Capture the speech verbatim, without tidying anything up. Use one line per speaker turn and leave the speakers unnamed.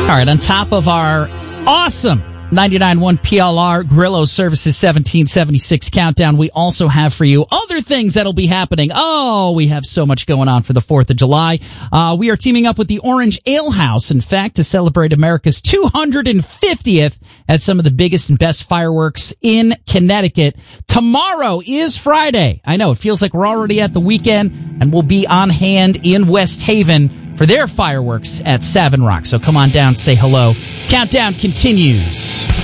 right, on top of our awesome ninety-nine point one P L R Grillo Services seventeen seventy-six countdown, we also have for you other things that'll be happening. Oh, we have so much going on for the fourth of July. Uh, we are teaming up with the Orange Ale House, in fact, to celebrate America's two hundred fiftieth at some of the biggest and best fireworks in Connecticut. Tomorrow is Friday. I know, it feels like we're already at the weekend, and we'll be on hand in West Haven for their fireworks at Savin Rock. So come on down, say hello. Countdown continues.